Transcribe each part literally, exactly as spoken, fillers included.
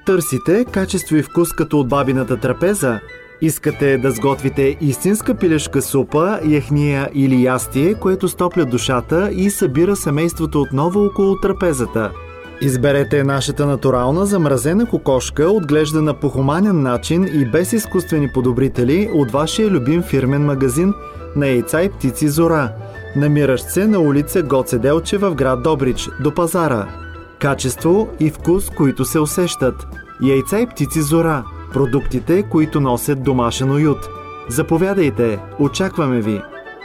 Търсите качество и вкус като от бабината трапеза? Искате да сготвите истинска пилешка супа, яхния или ястие, което стопля душата и събира семейството отново около трапезата? Изберете нашата натурална замразена кокошка, отглеждана по хуманен начин и без изкуствени подобрители от вашия любим фирмен магазин на яйца и птици Зора, намиращ се на улица Гоце Делчев в град Добрич, до пазара. Качество и вкус, които се усещат. Яйца и птици Зора. Продуктите, които носят домашен уют. Заповядайте, очакваме ви!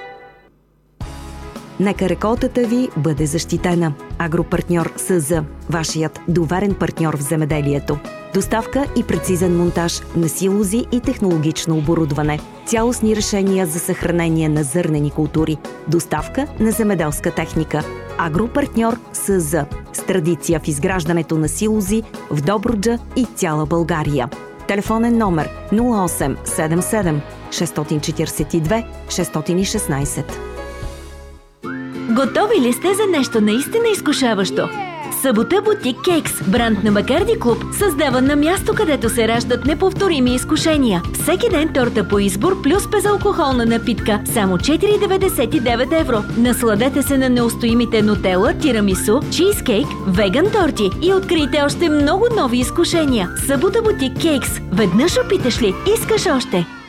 Нека реколтата ви бъде защитена. Агропартньор СЗ, вашият доверен партньор в земеделието. Доставка и прецизен монтаж на силози и технологично оборудване. Цялостни решения за съхранение на зърнени култури. Доставка на земеделска техника. Агропартньор СЗ. С традиция в изграждането на силози в Добруджа и цяла България. Телефонен номер нула осем седем седем шест четири две шест один шест. Готови ли сте за нещо наистина изкушаващо? Събота Бутик Кейкс, бранд на Бакарди Клуб, създава на място, където се раждат неповторими изкушения. Всеки ден торта по избор плюс безалкохолна напитка, само четири деветдесет и девет евро. Насладете се на неустоимите нутела, тирамису, чизкейк, веган торти и открийте още много нови изкушения. Събота Бутик Кейкс. Веднъж опиташ ли, искаш още.